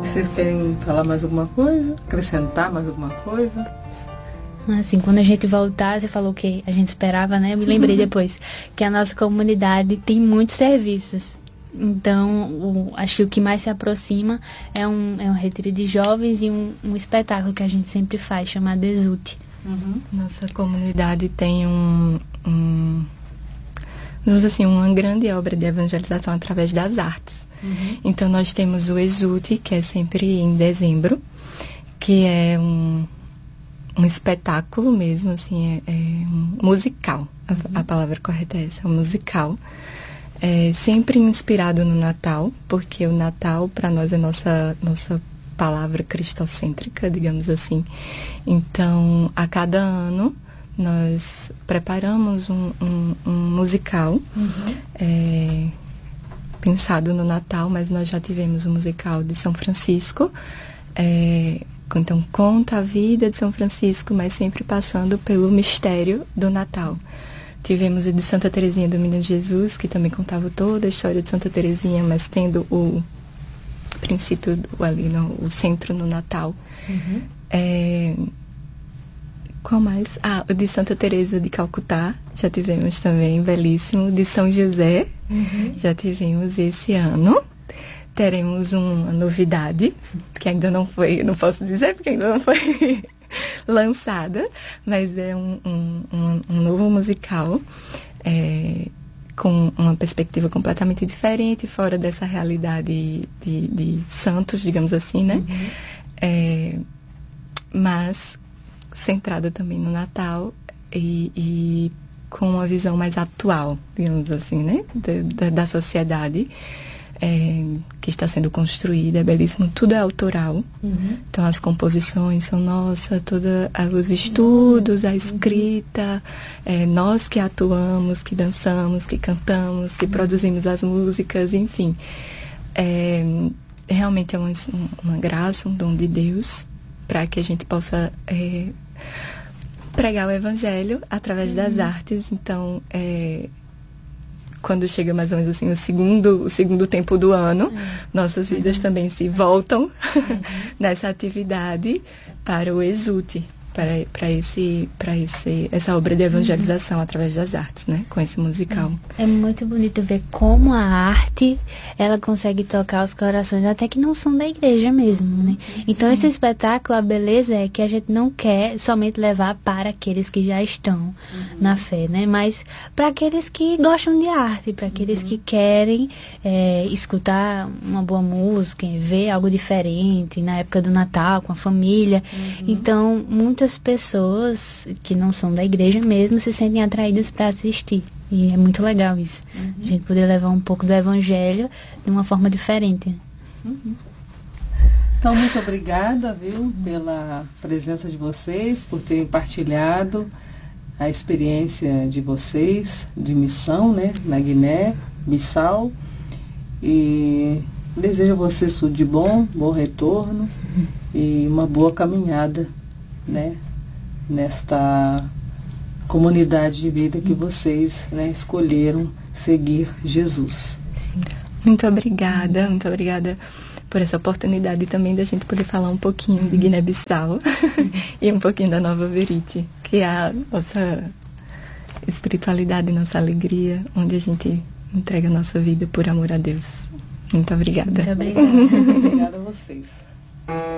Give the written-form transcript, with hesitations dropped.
Vocês querem falar mais alguma coisa? Acrescentar mais alguma coisa? Assim, quando a gente voltar, você falou que a gente esperava, né? Eu me lembrei depois que a nossa comunidade tem muitos serviços. Então, acho que o que mais se aproxima é um retiro de jovens e um espetáculo que a gente sempre faz, chamado Exute. Nossa comunidade tem vamos assim, uma grande obra de evangelização através das artes. Então, nós temos o Exute, que é sempre em dezembro, que é um espetáculo mesmo, assim, é um musical. A palavra correta é essa, um musical. É sempre inspirado no Natal, porque o Natal, para nós, é nossa palavra cristocêntrica, digamos assim. Então, a cada ano, nós preparamos um musical, pensado no Natal, mas nós já tivemos um musical de São Francisco, então conta a vida de São Francisco, mas sempre passando pelo mistério do Natal. Tivemos o de Santa Teresinha do Menino Jesus, que também contava toda a história de Santa Teresinha, mas tendo o princípio ali, o centro no Natal. Qual mais? O de Santa Teresa de Calcutá, já tivemos também, belíssimo. De São José, já tivemos esse ano. Teremos uma novidade, que ainda não foi, não posso dizer, porque ainda não foi lançada, mas é um novo musical, com uma perspectiva completamente diferente, fora dessa realidade de santos, digamos assim, né? Mas centrada também no Natal e com uma visão mais atual, digamos assim, né? Da sociedade. Que está sendo construída, é belíssimo, tudo é autoral. Então as composições são nossas, os estudos, a escrita, nós que atuamos, que dançamos, que cantamos, que produzimos as músicas, enfim. Realmente é uma graça, um dom de Deus, para que a gente possa pregar o Evangelho através das artes. Então, quando chega mais ou menos assim o segundo tempo do ano, nossas vidas também se voltam nessa atividade para o Exute, para essa obra de evangelização através das artes, né, com esse musical. É muito bonito ver como a arte, ela consegue tocar os corações, até que não são da igreja mesmo, né? Então, esse espetáculo, a beleza é que a gente não quer somente levar para aqueles que já estão na fé, né? Mas para aqueles que gostam de arte, para aqueles que querem escutar uma boa música, ver algo diferente na época do Natal, com a família. Então, muitas pessoas que não são da igreja mesmo se sentem atraídas para assistir. E é muito legal isso. A gente poder levar um pouco do evangelho de uma forma diferente. Então, muito obrigada, viu, pela presença de vocês, por terem partilhado a experiência de vocês, de missão, né, na Guiné-Bissau. E desejo a vocês tudo de bom, bom retorno e uma boa caminhada, né, nesta comunidade de vida que vocês, né, escolheram seguir Jesus. Muito obrigada por essa oportunidade também da gente poder falar um pouquinho de Guiné-Bissau e um pouquinho da Nova Verite, que é a nossa espiritualidade, nossa alegria, onde a gente entrega a nossa vida por amor a Deus. Muito obrigada. Muito obrigada. Obrigada a vocês.